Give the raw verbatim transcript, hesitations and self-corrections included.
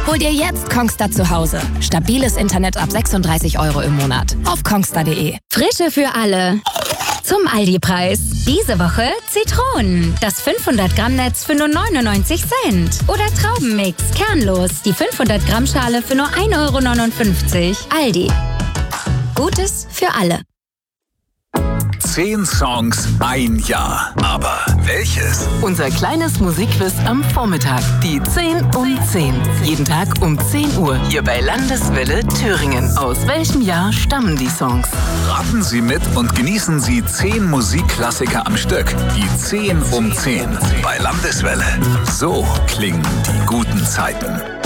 Hol dir jetzt Kongstar zu Hause. Stabiles Internet ab sechsunddreißig Euro im Monat. Auf kongstar punkt de. Frische für alle. Zum Aldi-Preis. Diese Woche Zitronen. Das fünfhundert Gramm Netz für nur neunundneunzig Cent. Oder Traubenmix, kernlos. Die fünfhundert Gramm Schale für nur ein Euro neunundfünfzig. Aldi. Gutes für alle. Zehn Songs, ein Jahr. Aber welches? Unser kleines Musikquiz am Vormittag. Die zehn um zehn. Jeden Tag um zehn Uhr. Hier bei Landeswelle Thüringen. Aus welchem Jahr stammen die Songs? Raten Sie mit und genießen Sie zehn Musikklassiker am Stück. Die zehn um zehn. Bei Landeswelle. So klingen die guten Zeiten.